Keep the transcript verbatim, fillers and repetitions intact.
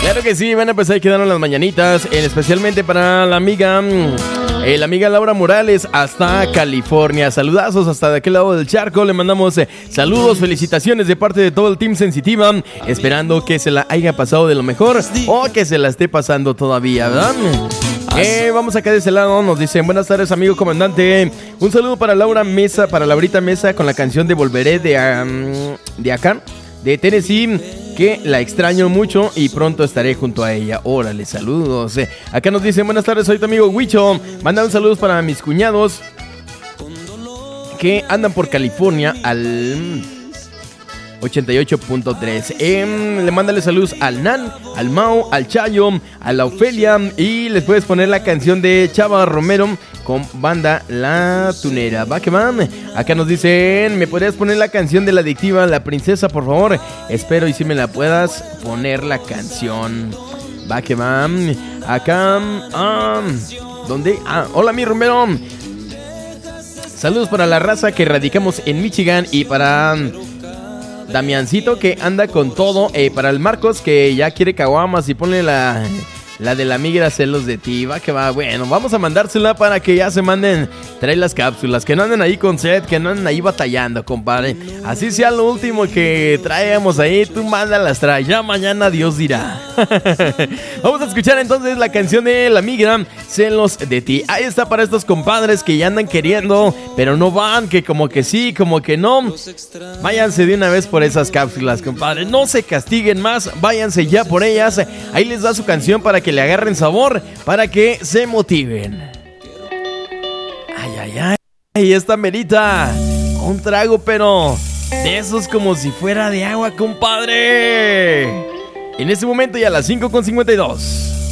Claro que sí, bueno, pues ahí quedaron las mañanitas, eh, especialmente para la amiga, eh, la amiga Laura Morales, hasta California. Saludazos hasta de aquel lado del charco. Le mandamos eh, saludos, felicitaciones de parte de todo el Team Sensitiva, esperando que se la haya pasado de lo mejor o que se la esté pasando todavía, ¿verdad? Eh, vamos acá de ese lado, nos dicen: buenas tardes, amigo comandante. Un saludo para Laura Mesa, para Laurita Mesa, con la canción de Volveré de, um, de acá, de Tennessee, que la extraño mucho y pronto estaré junto a ella. Órale, saludos. Eh, acá nos dicen: buenas tardes, soy tu amigo Huicho. Manda un saludo para mis cuñados que andan por California al ochenta y ocho punto tres. Eh, le mándale saludos al Nan, al Mao, al Chayo, a la Ofelia, y les puedes poner la canción de Chava Romero con banda La Tunera. Va que van. Acá nos dicen: ¿me podrías poner la canción de La Adictiva, La Princesa, por favor? Espero y si me la puedas poner la canción. Va que van. Acá, um, ¿dónde? Ah, hola mi Romero. Saludos para la raza que radicamos en Michigan y para Damiancito, que anda con todo, eh, para el Marcos, que ya quiere caguamas, y ponle la, la de la migra celos de ti. Va que va. Bueno, vamos a mandársela para que ya se manden, trae las cápsulas, que no anden ahí con sed, que no anden ahí batallando, compadre. Así sea lo último que traemos ahí, tú mándalas, trae, ya mañana Dios dirá. Vamos a escuchar entonces la canción de la migra, celos de ti. Ahí está para estos compadres que ya andan queriendo, pero no van, que como que sí, como que no. Váyanse de una vez por esas cápsulas, compadre. No se castiguen más, váyanse ya por ellas. Ahí les da su canción para que le agarren sabor, para que se motiven. Ay, ay, ay. Y esta merita un trago, pero de esos como si fuera de agua, compadre. En este momento ya a las cinco con cincuenta y dos.